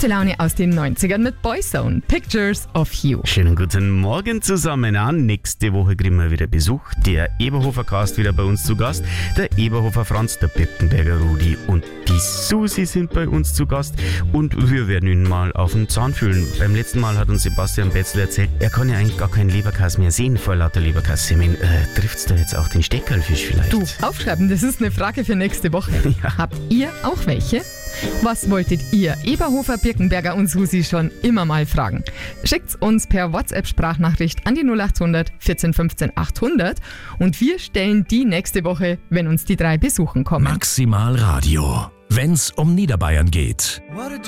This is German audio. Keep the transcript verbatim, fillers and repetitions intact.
Gute Laune aus den neunzigern mit Boyzone, Pictures of You. Schönen guten Morgen zusammen an. Nächste Woche kriegen wir wieder Besuch. Der Eberhofer Cast wieder bei uns zu Gast. Der Eberhofer Franz, der Birkenberger Rudi und die Susi sind bei uns zu Gast. Und wir werden ihn mal auf den Zahn fühlen. Beim letzten Mal hat uns Sebastian Betzler erzählt, er kann ja eigentlich gar keinen Leberkäse mehr sehen vor lauter Leberkäse-Semen. Äh, trifft's da jetzt auch den Steckerlfisch vielleicht? Du, aufschreiben, das ist eine Frage für nächste Woche. Ja. Habt ihr auch welche? Was wolltet ihr, Eberhofer, Birkenberger und Susi, schon immer mal fragen? Schickt's uns per WhatsApp-Sprachnachricht an die null acht hundert vierzehn fünfzehn achthundert und wir stellen die nächste Woche, wenn uns die drei besuchen kommen. Maximal Radio, wenn's um Niederbayern geht.